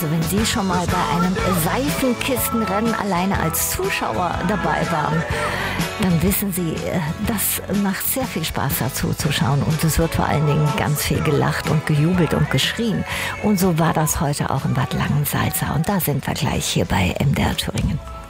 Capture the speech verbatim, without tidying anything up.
Also wenn Sie schon mal bei einem Seifenkistenrennen alleine als Zuschauer dabei waren, dann wissen Sie, das macht sehr viel Spaß dazu zu schauen und es wird vor allen Dingen ganz viel gelacht und gejubelt und geschrien. Und so war das heute auch in Bad Langensalza und da sind wir gleich hier bei M D R Thüringen.